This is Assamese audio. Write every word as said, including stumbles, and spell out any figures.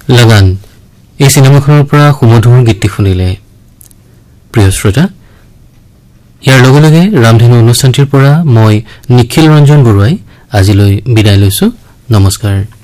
লাগান এই সিনেমাখনৰ পৰা সুমধুৰ গীতটি শুনিলে প্ৰিয় শ্ৰোতা ইয়াৰ লগে লগে ৰামধেনু অনুষ্ঠানটিৰ পৰা মই নিখিল ৰঞ্জন বৰুৱাই আজিলৈ বিদায় লৈছো নমস্কাৰ